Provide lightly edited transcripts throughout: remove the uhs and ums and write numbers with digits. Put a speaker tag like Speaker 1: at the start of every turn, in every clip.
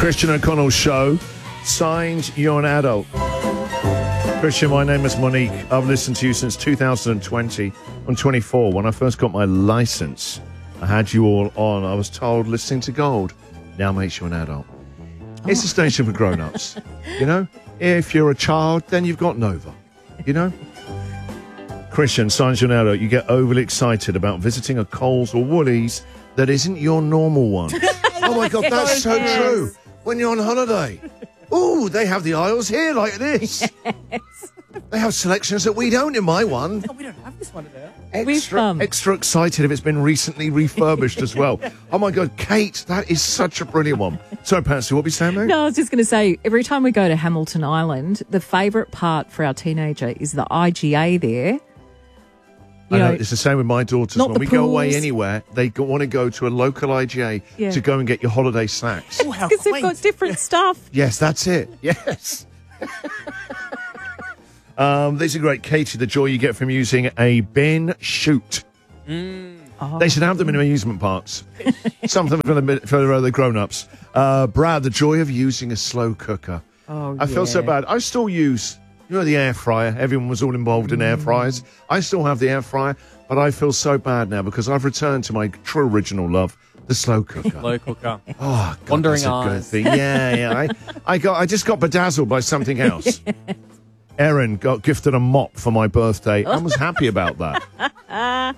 Speaker 1: Christian O'Connell Show. Signed, you're an adult. Christian, my name is Monique. I've listened to you since 2020. I'm 24. When I first got my license, I had you all on. I was told listening to Gold now makes you an adult. It's a station for grown-ups. You know, if you're a child, then you've got Nova. You know? Christian, signs you're an adult. You get overly excited about visiting a Coles or Woolies that isn't your normal one. Oh my God, that's so true. When you're on holiday. Ooh, they have the aisles here like this. Yes. They have selections that we don't in my one.
Speaker 2: Oh, we don't have this one there.
Speaker 1: Extra excited if it's been recently refurbished as well. Oh my God, Kate, that is such a brilliant one. Sorry, Patsy, what were you saying, mate?
Speaker 3: No, I was just going to say, every time we go to Hamilton Island, the favourite part for our teenager is the IGA there.
Speaker 1: I know, it's the same with my daughters. When we go away
Speaker 3: pools.
Speaker 1: anywhere, they want to go to a local IGA to go and get your holiday snacks.
Speaker 3: Because they've got different stuff.
Speaker 1: Yes, that's it. Yes. These are great. Katie, the joy you get from using a bin chute. They should have them in amusement parks. Something for the grown-ups. Brad, the joy of using a slow cooker.
Speaker 3: Oh,
Speaker 1: I feel so bad. I still use... You know, the air fryer. Everyone was all involved in air fryers. I still have the air fryer, but I feel so bad now because I've returned to my true original love, the slow cooker.
Speaker 2: Slow cooker.
Speaker 1: Oh, God,
Speaker 2: Wandering
Speaker 1: that's a good
Speaker 2: eyes.
Speaker 1: thing. Yeah. I just got bedazzled by something else. Erin got gifted a mop for my birthday. I was happy about that.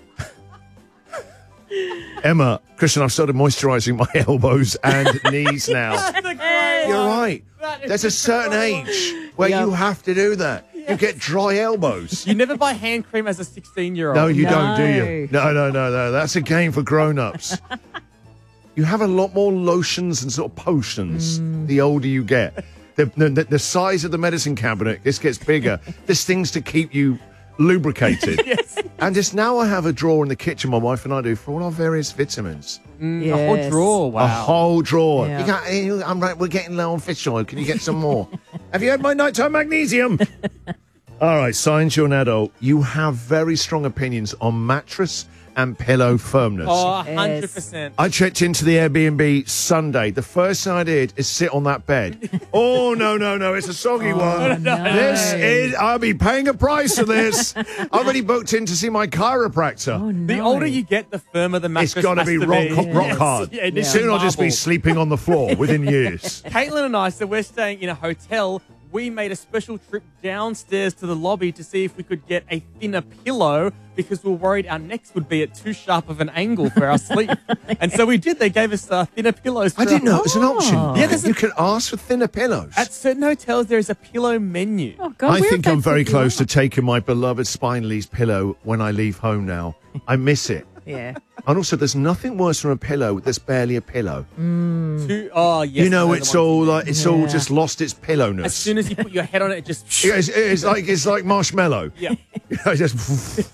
Speaker 1: Emma, Christian, I've started moisturising my elbows and knees now. You're right. There's a certain age where you have to do that. You get dry elbows.
Speaker 2: You never buy hand cream as a 16-year-old.
Speaker 1: No, you don't, do you? No. That's a game for grown-ups. You have a lot more lotions and sort of potions the older you get. The size of the medicine cabinet, this gets bigger. There's things to keep you lubricated.
Speaker 2: Yes.
Speaker 1: And just now I have a drawer in the kitchen, my wife and I do, for all our various vitamins.
Speaker 2: A whole drawer, wow.
Speaker 1: A whole drawer.
Speaker 3: Yeah.
Speaker 1: I'm right, we're getting low on fish oil. Can you get some more? Have you had my nighttime magnesium? All right, signs you're an adult. You have very strong opinions on mattress and pillow firmness.
Speaker 2: Oh, 100%.
Speaker 1: I checked into the Airbnb Sunday. The first thing I did is sit on that bed. Oh, no, it's a soggy one.
Speaker 3: No.
Speaker 1: I'll be paying a price for this. I already booked in to see my chiropractor.
Speaker 3: Oh, no.
Speaker 2: The older you get, the firmer the mattress
Speaker 1: It's got to be rock hard.
Speaker 2: Yeah, it needs
Speaker 1: Soon I'll just be
Speaker 2: marble.
Speaker 1: sleeping on the floor within years.
Speaker 2: Caitlin and I, so we're staying in a hotel. We made a special trip downstairs to the lobby to see if we could get a thinner pillow because we were worried our necks would be at too sharp of an angle for our sleep. And so we did. They gave us thinner pillows.
Speaker 1: I didn't know it was an option.
Speaker 2: Yeah, there's
Speaker 1: you can ask for thinner pillows.
Speaker 2: At certain hotels, there is a pillow menu.
Speaker 3: Oh, God,
Speaker 1: I
Speaker 3: where
Speaker 1: think
Speaker 3: have
Speaker 1: I'm
Speaker 3: they
Speaker 1: very
Speaker 3: put you
Speaker 1: close
Speaker 3: up?
Speaker 1: to taking my beloved Spineley's pillow when I leave home now. I miss it.
Speaker 3: Yeah.
Speaker 1: And also, there's nothing worse than a pillow that's barely a pillow.
Speaker 2: Oh, yes.
Speaker 1: You know,
Speaker 2: I
Speaker 1: it's
Speaker 2: the ones-
Speaker 1: all like all just lost its pillowness.
Speaker 2: As soon as you put your head on it, it just...
Speaker 1: It's like marshmallow.
Speaker 2: Yeah.
Speaker 1: You know, just.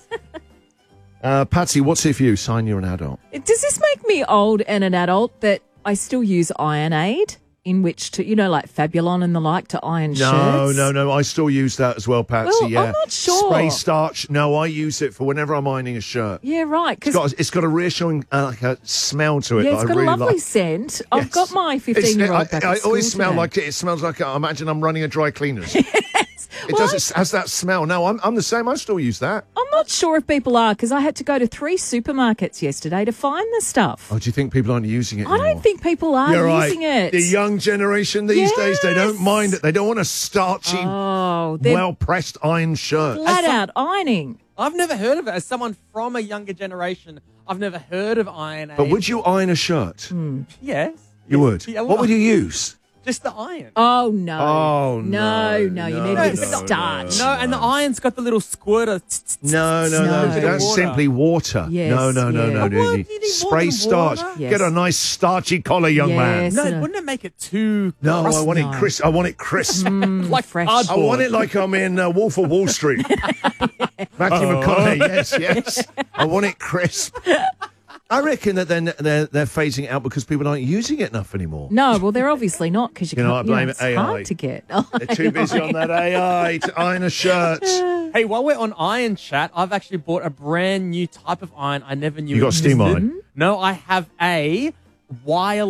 Speaker 1: Patsy, what's it for you? Sign you're an adult.
Speaker 3: Does this make me old and an adult that I still use Iron Aid in which to, like Fabulon and the like, to iron shirts?
Speaker 1: No. I still use that as well, Patsy.
Speaker 3: Well,
Speaker 1: yeah.
Speaker 3: I'm not sure.
Speaker 1: Spray starch. No, I use it for whenever I'm ironing a shirt.
Speaker 3: Yeah, right.
Speaker 1: It's got a reassuring like a smell to it.
Speaker 3: Yeah,
Speaker 1: that
Speaker 3: it's
Speaker 1: I
Speaker 3: got
Speaker 1: really
Speaker 3: a lovely
Speaker 1: like.
Speaker 3: scent. I've got my 15-year-old back
Speaker 1: I
Speaker 3: at school
Speaker 1: always smell
Speaker 3: today.
Speaker 1: like it. It smells like I imagine I'm running a dry cleaners. It
Speaker 3: Well,
Speaker 1: does. It has that smell. No, I'm the same. I still use that.
Speaker 3: I'm not sure if people are, because I had to go to 3 supermarkets yesterday to find the stuff.
Speaker 1: Oh, do you think people aren't using it
Speaker 3: I
Speaker 1: anymore?
Speaker 3: don't think people are
Speaker 1: You're
Speaker 3: using
Speaker 1: right.
Speaker 3: it.
Speaker 1: The young generation these days, they don't
Speaker 3: Yes.
Speaker 1: mind it. They don't want a starchy,
Speaker 3: Oh, they're
Speaker 1: well-pressed iron shirt.
Speaker 3: flat out ironing.
Speaker 2: I've never heard of it. As someone from a younger generation, I've never heard of Iron Aid.
Speaker 1: But would you iron a shirt?
Speaker 2: Yes.
Speaker 1: You would.
Speaker 2: Yeah,
Speaker 1: What would you use?
Speaker 2: Just the iron.
Speaker 3: Oh, no.
Speaker 1: Oh,
Speaker 3: no. You need a bit of
Speaker 1: no,
Speaker 3: starch.
Speaker 2: No, and the iron's got the little squirter.
Speaker 1: No.
Speaker 3: No.
Speaker 1: That's
Speaker 2: Water.
Speaker 1: simply water.
Speaker 3: Yes,
Speaker 1: No.
Speaker 3: yeah.
Speaker 2: What? You need more
Speaker 1: Spray
Speaker 2: than
Speaker 1: starch.
Speaker 2: water?
Speaker 3: Yes.
Speaker 1: Get a nice starchy collar, young man.
Speaker 3: Yes.
Speaker 2: No,
Speaker 3: No.
Speaker 2: wouldn't it make it too...
Speaker 1: No, I want
Speaker 3: No.
Speaker 1: it crisp. I want it crisp.
Speaker 2: like
Speaker 3: fresh.
Speaker 1: I
Speaker 2: cardboard?
Speaker 1: want it like I'm in Wolf of Wall Street. Matthew McConaughey, yes. I want it crisp. I reckon that they're phasing it out because people aren't using it enough anymore.
Speaker 3: No, well, they're obviously not, because
Speaker 1: You know, I blame
Speaker 3: it's
Speaker 1: AI.
Speaker 3: hard to get.
Speaker 1: They're too busy on that AI to iron a shirt.
Speaker 2: Hey, while we're on iron chat, I've actually bought a brand new type of iron I never knew
Speaker 1: You got steam
Speaker 2: existed.
Speaker 1: iron?
Speaker 2: No, I have a wireless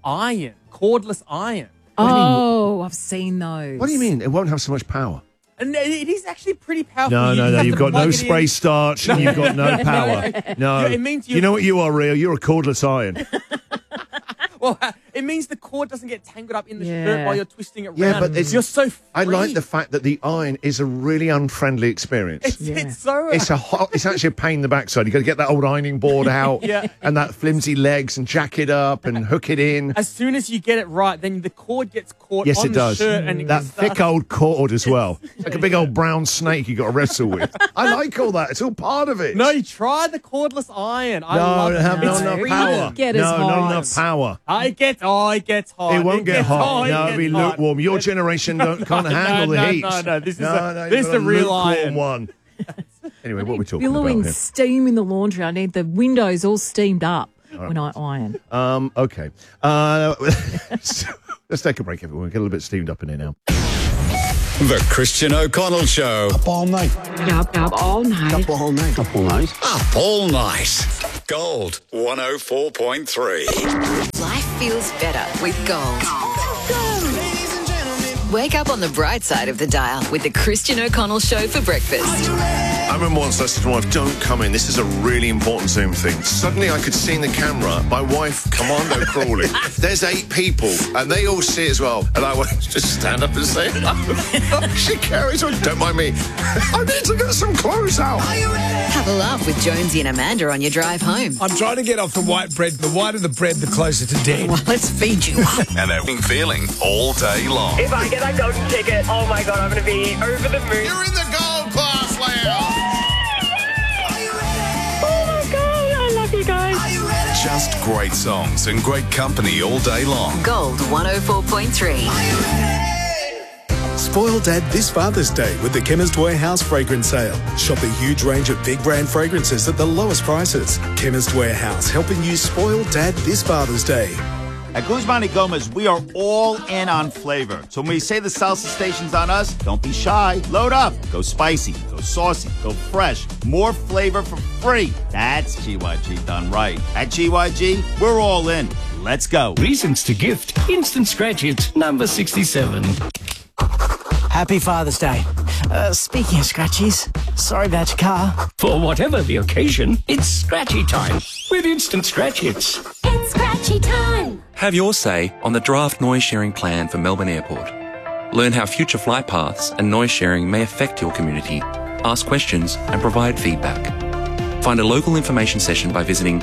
Speaker 2: iron, cordless iron.
Speaker 3: Oh, I've seen those.
Speaker 1: What do you mean? It won't have so much power.
Speaker 2: And it is actually pretty powerful.
Speaker 1: No,
Speaker 2: You
Speaker 1: no,
Speaker 2: just
Speaker 1: no.
Speaker 2: have
Speaker 1: You've
Speaker 2: to
Speaker 1: got
Speaker 2: plug
Speaker 1: no
Speaker 2: it
Speaker 1: spray
Speaker 2: in.
Speaker 1: starch and you've got no power. No.
Speaker 2: Yeah, it means
Speaker 1: you know what you are, Rio? You're a cordless iron.
Speaker 2: Well, it means the cord doesn't get tangled up in the
Speaker 3: Yeah.
Speaker 2: shirt while you're twisting it
Speaker 1: Yeah,
Speaker 2: around.
Speaker 1: but it's-
Speaker 2: you're so free.
Speaker 1: I like the fact that the iron is a really unfriendly experience.
Speaker 2: It's so...
Speaker 1: It's actually a pain in the backside. You've got to get that old ironing board out
Speaker 2: Yeah.
Speaker 1: and that flimsy legs and jack it up and hook it in.
Speaker 2: As soon as you get it right, then the cord gets caught
Speaker 1: Yes,
Speaker 2: on
Speaker 1: it does.
Speaker 2: the shirt. And it
Speaker 1: That
Speaker 2: gets
Speaker 1: thick
Speaker 2: stuck.
Speaker 1: old cord as well. It's like a big old brown snake you got to wrestle with. I like all that. It's all part of it.
Speaker 2: No, you try the cordless iron. I
Speaker 1: No,
Speaker 2: love
Speaker 1: it
Speaker 2: it.
Speaker 1: have not
Speaker 2: It's
Speaker 1: enough
Speaker 2: really-
Speaker 1: power.
Speaker 3: Get as
Speaker 1: no, not
Speaker 3: hot.
Speaker 1: enough power.
Speaker 2: It gets hot.
Speaker 1: It won't get
Speaker 2: gets
Speaker 1: hot.
Speaker 2: it
Speaker 1: No, it'll be
Speaker 2: gets hot.
Speaker 1: lukewarm. Your generation can't handle the heat.
Speaker 2: No, this is
Speaker 1: you've
Speaker 2: the
Speaker 1: got a
Speaker 2: real
Speaker 1: lukewarm
Speaker 2: iron.
Speaker 1: one. Anyway, what are we talking
Speaker 3: Billowing
Speaker 1: about here?
Speaker 3: steam in the laundry. I need the windows all steamed up when I iron.
Speaker 1: Okay. Let's take a break, everyone. Get a little bit steamed up in here now.
Speaker 4: The Christian O'Connell Show.
Speaker 5: Up all night.
Speaker 6: Up all night.
Speaker 5: Up all night. Up all night.
Speaker 4: Up all night. Gold 104.3.
Speaker 7: Life feels better with Gold. Wake up on the bright side of the dial with the Christian O'Connell Show for breakfast.
Speaker 1: I remember once I said to my wife, don't come in. This is a really important Zoom thing. Suddenly I could see in the camera my wife commando crawling. There's 8 people and they all see it as well. And I went, just stand up and say hello. She carries on. Don't mind me. I need to get some clothes out.
Speaker 7: Have a laugh with Jonesy and Amanda on your drive home.
Speaker 5: I'm trying to get off the white bread. The whiter the bread, the closer to dead.
Speaker 7: Well, let's feed you up.
Speaker 4: And they're feeling all day long.
Speaker 8: If I get that golden ticket, oh my God, I'm going to be over the moon.
Speaker 1: You're in the gold class, Leo.
Speaker 8: Oh my God, I love you guys.
Speaker 4: Just great songs and great company all day long.
Speaker 7: Gold 104.3.
Speaker 9: Spoil Dad this Father's Day with the Chemist Warehouse fragrance sale. Shop a huge range of big brand fragrances at the lowest prices. Chemist Warehouse, helping you spoil Dad this Father's Day.
Speaker 10: At Guzman y Gomez, we are all in on flavor. So when we say the salsa station's on us, don't be shy. Load up. Go spicy, go saucy, go fresh. More flavor for free. That's GYG done right. At GYG, we're all in. Let's go.
Speaker 11: Reasons to gift. Instant Scratch It, number 67.
Speaker 12: Happy Father's Day. Speaking of scratchies, sorry about your car.
Speaker 11: For whatever the occasion, it's Scratchy time with Instant Scratch Hits.
Speaker 13: It's Scratchy time.
Speaker 14: Have your say on the draft noise sharing plan for Melbourne Airport. Learn how future flight paths and noise sharing may affect your community. Ask questions and provide feedback. Find a local information session by visiting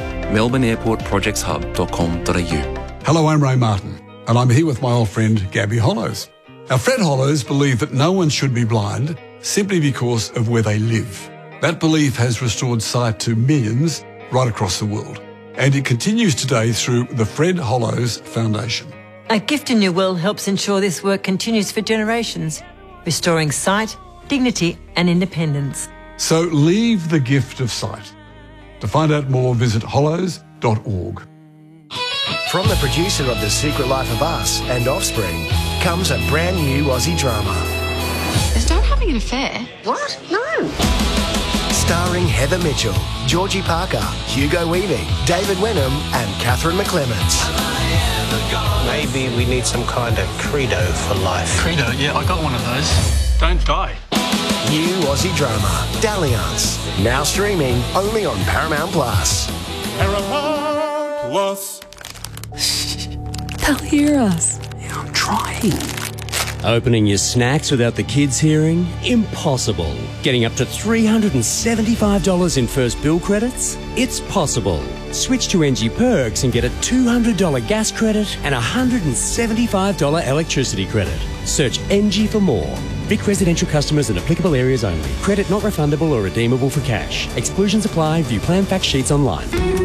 Speaker 14: melbourneairportprojectshub.com.au.
Speaker 15: Hello, I'm Ray Martin, and I'm here with my old friend Gabby Hollows. Now, Fred Hollows believe that no one should be blind simply because of where they live. That belief has restored sight to millions right across the world, and it continues today through the Fred Hollows Foundation.
Speaker 16: A Gift in Your Will helps ensure this work continues for generations, restoring sight, dignity and independence.
Speaker 15: So leave the gift of sight. To find out more, visit hollows.org.
Speaker 17: From the producer of The Secret Life of Us and Offspring comes a brand new Aussie drama.
Speaker 18: Is Dad having an affair? What? No.
Speaker 17: Starring Heather Mitchell, Georgie Parker, Hugo Weaving, David Wenham and Catherine McClements.
Speaker 19: Maybe we need some kind of credo for life.
Speaker 20: Credo? Yeah, I got one of those. Don't die.
Speaker 17: New Aussie drama, Dalliance. Now streaming only on Paramount Plus.
Speaker 21: Paramount Plus.
Speaker 3: They'll hear us.
Speaker 12: Yeah, I'm trying.
Speaker 22: Opening your snacks without the kids hearing? Impossible. Getting up to $375 in first bill credits? It's possible. Switch to NG Perks and get a $200 gas credit and a $175 electricity credit. Search NG for more. Vic residential customers in applicable areas only. Credit not refundable or redeemable for cash. Exclusions apply. View plan fact sheets online.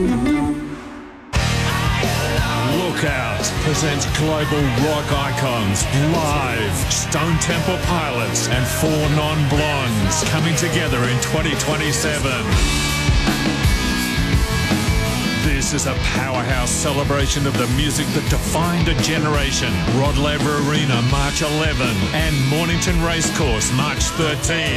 Speaker 23: Lookout presents global rock icons live. Stone Temple Pilots and Four Non-Blondes coming together in 2027. This is a powerhouse celebration of the music that defined a generation. Rod Laver Arena, March 11, and Mornington Racecourse, March 13.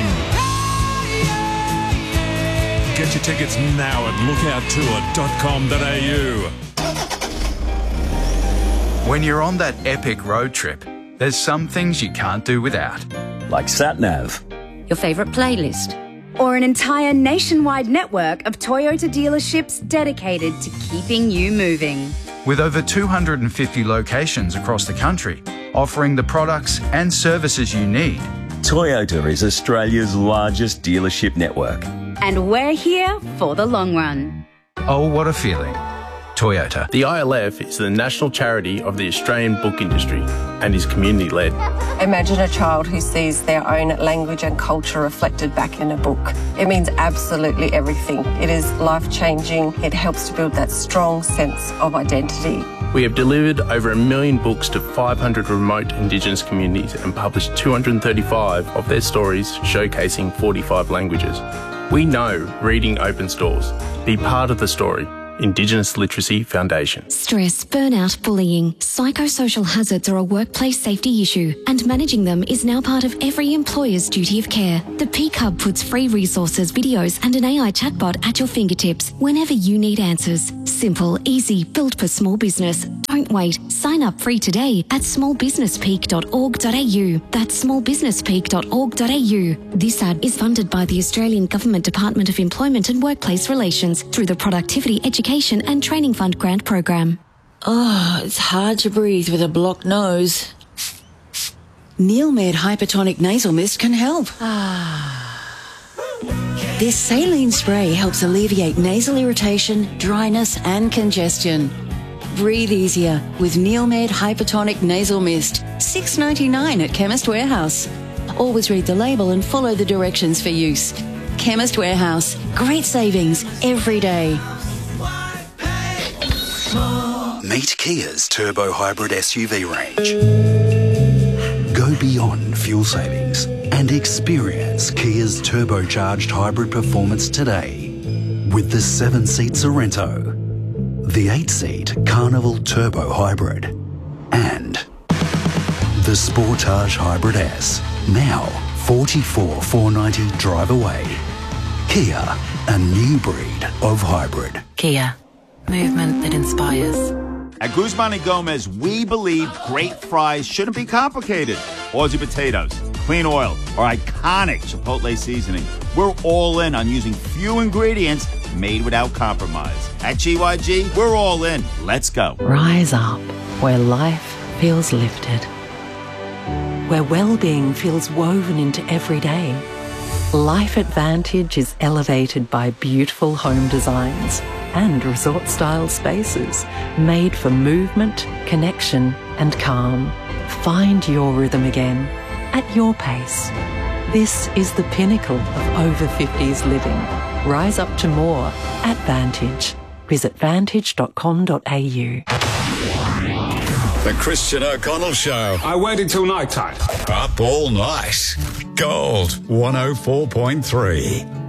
Speaker 23: Get your tickets now at lookouttour.com.au.
Speaker 2: When you're on that epic road trip, there's some things you can't do without.
Speaker 5: Like SatNav.
Speaker 6: Your favourite playlist. Or an entire nationwide network of Toyota dealerships dedicated to keeping you moving.
Speaker 2: With over 250 locations across the country, offering the products and services you need.
Speaker 5: Toyota is Australia's largest dealership network.
Speaker 6: And we're here for the long run.
Speaker 2: Oh, what a feeling. Toyota.
Speaker 24: The ILF is the national charity of the Australian book industry and is community-led.
Speaker 25: Imagine a child who sees their own language and culture reflected back in a book. It means absolutely everything. It is life-changing. It helps to build that strong sense of identity.
Speaker 24: We have delivered over 1 million books to 500 remote Indigenous communities and published 235 of their stories showcasing 45 languages. We know reading opens doors. Be part of the story. Indigenous Literacy Foundation.
Speaker 13: Stress, burnout, bullying, psychosocial hazards are a workplace safety issue, and managing them is now part of every employer's duty of care. The Peak Hub puts free resources, videos, and an AI chatbot at your fingertips whenever you need answers. Simple, easy, built for small business. Don't wait. Sign up free today at smallbusinesspeak.org.au. That's smallbusinesspeak.org.au. This ad is funded by the Australian Government Department of Employment and Workplace Relations through the Productivity Education and Training Fund grant program.
Speaker 26: Oh, it's hard to breathe with a blocked nose. Neilmed Hypertonic Nasal Mist can help. This saline spray helps alleviate nasal irritation, dryness and congestion. Breathe easier with Neilmed Hypertonic Nasal Mist. $6.99 at Chemist Warehouse. Always read the label and follow the directions for use. Chemist Warehouse. Great savings every day.
Speaker 27: Meet Kia's Turbo Hybrid SUV range. Go beyond fuel savings and experience Kia's turbocharged hybrid performance today with the 7-seat Sorento, the 8-seat Carnival Turbo Hybrid, and the Sportage Hybrid S. Now, $44,490 drive away. Kia, a new breed of hybrid.
Speaker 16: Kia, movement that inspires.
Speaker 10: At Guzman y Gomez, we believe great fries shouldn't be complicated. Aussie potatoes, clean oil, or iconic Chipotle seasoning. We're all in on using few ingredients made without compromise. At GYG, we're all in. Let's go.
Speaker 28: Rise up where life feels lifted, where well-being feels woven into every day. Life Advantage is elevated by beautiful home designs and resort-style spaces made for movement, connection and calm. Find your rhythm again at your pace. This is the pinnacle of over 50s living. Rise up to more at Vantage. Visit vantage.com.au.
Speaker 4: The Christian O'Connell Show.
Speaker 21: I waited till night time.
Speaker 4: Up all night. Gold 104.3.